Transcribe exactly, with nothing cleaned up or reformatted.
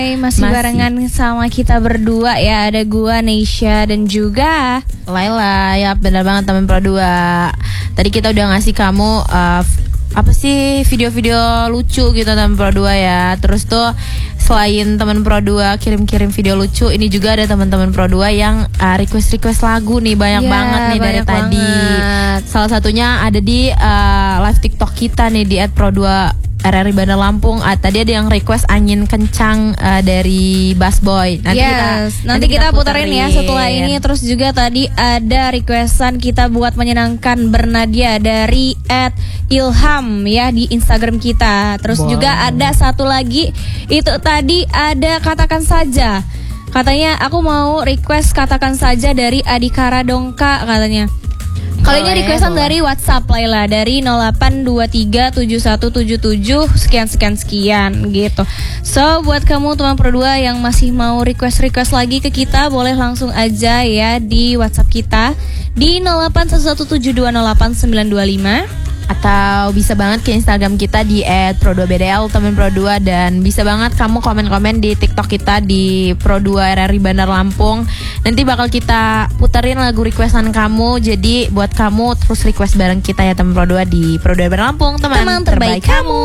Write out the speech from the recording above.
Masih, Masih barengan sama kita berdua ya. Ada gua, Neisha, dan juga Laila. Ya benar banget teman Pro dua. Tadi kita udah ngasih kamu uh, apa sih video-video lucu gitu teman Pro dua ya. Terus tuh selain teman Pro dua kirim-kirim video lucu, ini juga ada teman-teman Pro dua yang uh, request-request lagu nih. Banyak yeah, banget nih dari tadi banget. Salah satunya ada di uh, live TikTok kita nih di et pro dua R R I Bandar Lampung. Ah, tadi ada yang request Angin Kencang uh, dari Bass Boy. Nanti yes, kita nanti, nanti kita, kita puterin, puterin ya setelah ini. Terus juga tadi ada requestan kita buat menyenangkan Bernadia dari at Ilham ya di Instagram kita. Terus wow. juga ada satu lagi itu tadi ada Katakan Saja. Katanya aku mau request Katakan Saja dari Adikara Dongka katanya. Kalau ini requestan dari WhatsApp Laila dari nol delapan dua tiga tujuh satu tujuh tujuh sekian sekian sekian gitu. So buat kamu teman Pro dua yang masih mau request-request lagi ke kita, boleh langsung aja ya di WhatsApp kita di nol delapan satu satu tujuh dua nol delapan sembilan dua lima. Atau bisa banget ke Instagram kita di et pro dua b d l teman Pro dua. Dan bisa banget kamu komen-komen di TikTok kita di Pro dua R R I Bandar Lampung. Nanti bakal kita puterin lagu requestan kamu. Jadi buat kamu terus request bareng kita ya teman Pro dua di Pro dua Bandar Lampung. Teman, teman terbaik, terbaik kamu.